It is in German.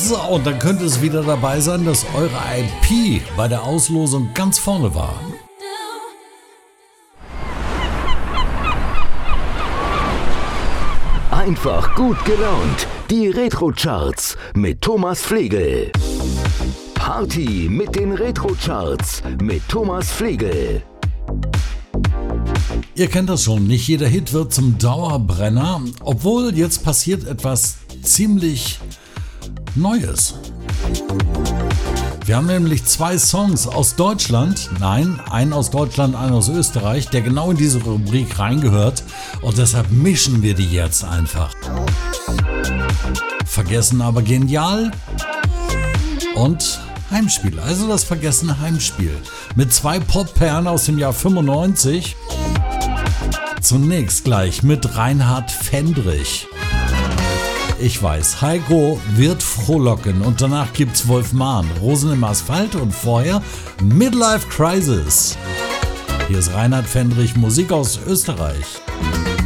So, und dann könnte es wieder dabei sein, dass eure IP bei der Auslosung ganz vorne war. Einfach gut gelaunt. Die Retro-Charts mit Thomas Flegel. Party mit den Retro-Charts mit Thomas Flegel. Ihr kennt das schon, nicht jeder Hit wird zum Dauerbrenner, obwohl jetzt passiert etwas ziemlich Neues. Wir haben nämlich 2 Songs aus Deutschland, nein, einen aus Deutschland, einen aus Österreich, der genau in diese Rubrik reingehört und deshalb mischen wir die jetzt einfach. Vergessen aber genial und Heimspiel, also das vergessene Heimspiel mit 2 Popperlen aus dem Jahr 95. Zunächst gleich mit Reinhard Fendrich. Ich weiß, Heiko wird frohlocken und danach gibt's Wolf Mahn, Rosen im Asphalt und vorher Midlife Crisis. Hier ist Reinhard Fendrich, Musik aus Österreich.